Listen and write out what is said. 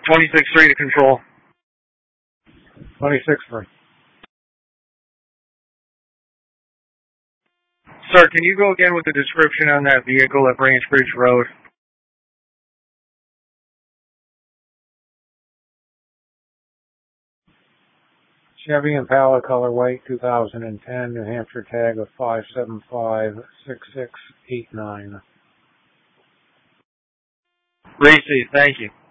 26-3 to control. 26-3. Sir, can you go again with the description on that vehicle at Branch Bridge Road? Chevy Impala, color white, 2010, New Hampshire tag of 5756689. Received. Thank you.